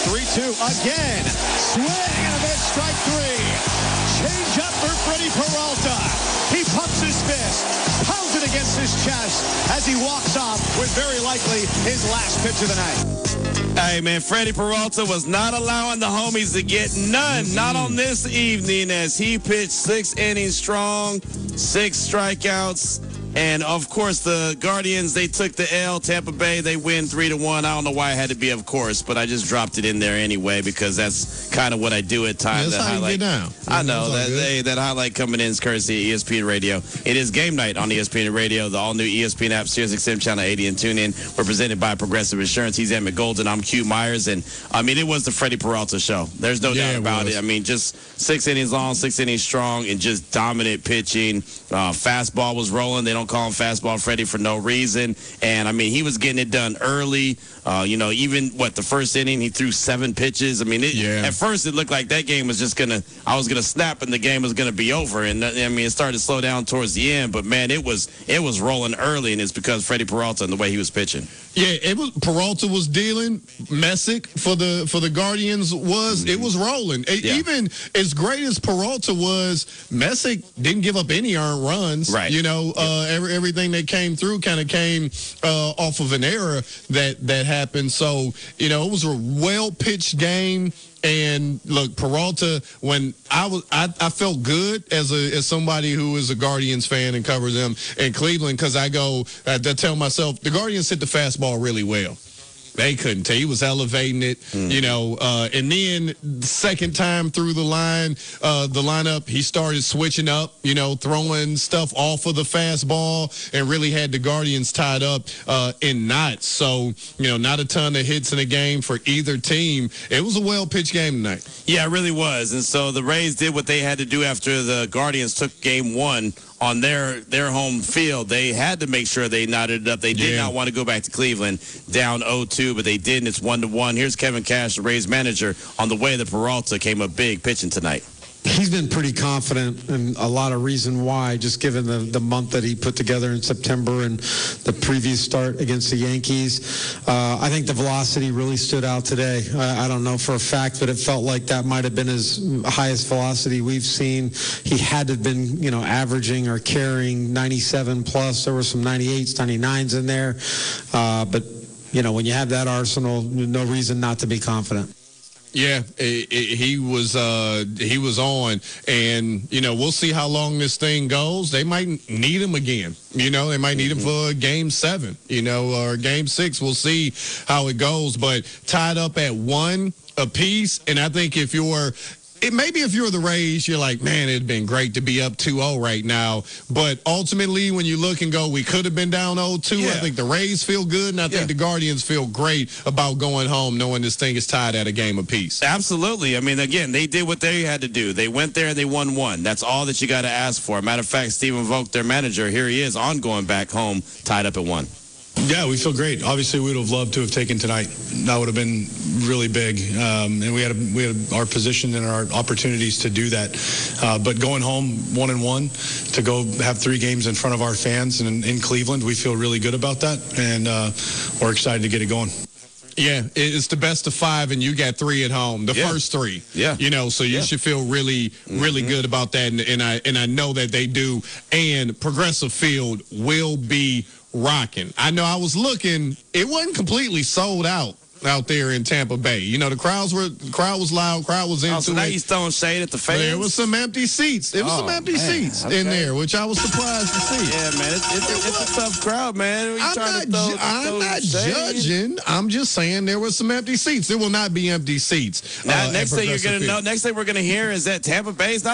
3-2 again. Swing and a miss, strike three. Change up for Freddie Peralta. He pumps his fist, pounds it against his chest as he walks off with very likely his last pitch of the night. Hey, man, Freddie Peralta was not allowing the homies to get none, not on this evening, as he pitched 6 innings strong, 6 strikeouts. And, of course, the Guardians, they took the L. Tampa Bay, they win 3-1. I don't know why it had to be, of course, but I just dropped it in there anyway because that's kind of what I do at times. That's how you get down. I know. That highlight coming in is courtesy of ESPN Radio. It is game night on ESPN Radio, the all-new ESPN app, SiriusXM Channel 80 and TuneIn. We're presented by Progressive Insurance. He's Emmett Golden. I'm Q Myers. And, I mean, it was the Freddie Peralta show. There's no doubt about it. I mean, just 6 innings long, 6 innings strong, and just dominant pitching. Fastball was rolling. They don't call him Fastball Freddie for no reason. And, I mean, he was getting it done early. Even, the first inning, he threw 7 pitches. I mean, at first it looked like that game was just I was going to snap and the game was going to be over. And, I mean, it started to slow down towards the end. But, man, it was rolling early, and it's because Freddie Peralta and the way he was pitching. Yeah, Peralta was dealing. Messick for the Guardians it was rolling. Yeah. Even as great as Peralta was, Messick didn't give up any earned runs. Right. Everything that came through kind of came off of an error that happened. So, it was a well-pitched game. And look, Peralta, when I felt good as somebody who is a Guardians fan and covers them in Cleveland, because I tell myself the Guardians hit the fastball really well. They couldn't tell. He was elevating it, and then the second time through the lineup, he started switching up, throwing stuff off of the fastball and really had the Guardians tied up in knots. So, not a ton of hits in the game for either team. It was a well-pitched game tonight. Yeah, it really was. And so the Rays did what they had to do after the Guardians took game 1 on their home field. They had to make sure they knotted it up. They did not want to go back to Cleveland down 0-2, but they did, and it's 1-1. Here's Kevin Cash, the Rays manager, on the way that Peralta came up big pitching tonight. He's been pretty confident, and a lot of reason why, just given the month that he put together in September and the previous start against the Yankees. I think the velocity really stood out today. I don't know for a fact, but it felt like that might have been his highest velocity we've seen. He had to have been, averaging or carrying 97 plus. There were some 98s, 99s in there. But, when you have that arsenal, no reason not to be confident. Yeah, he was on, and we'll see how long this thing goes. They might need him again. They might need him for Game 7, or Game 6. We'll see how it goes. But tied up at 1 apiece, and I think if you're the Rays, you're like, man, it'd been great to be up 2-0 right now. But ultimately, when you look and go, we could have been down 0-2. I think the Rays feel good, and I think the Guardians feel great about going home knowing this thing is tied at a game apiece. Absolutely. I mean, again, they did what they had to do. They went there and they won 1. That's all that you got to ask for. Matter of fact, Stephen Vogt, their manager, here he is on going back home, tied up at 1. Yeah, we feel great. Obviously, we would have loved to have taken tonight. That would have been really big, and we had our position and our opportunities to do that. But going home 1-1 to go have 3 games in front of our fans and in Cleveland, we feel really good about that, and we're excited to get it going. Yeah, it's the best of 5, and you got 3 at home. The first 3. Yeah. So you should feel really, really good about that, and I know that they do. And Progressive Field will be rocking. I know I was looking; it wasn't completely sold out there in Tampa Bay. The crowd was loud, crowd was into so now he's throwing shade at the fans. There was some empty seats. There was some empty seats in there, which I was surprised to see. Yeah, man, it's a tough crowd, man. I'm not judging. I'm just saying there were some empty seats. There will not be empty seats. Now, next thing we're gonna hear is that Tampa Bay's not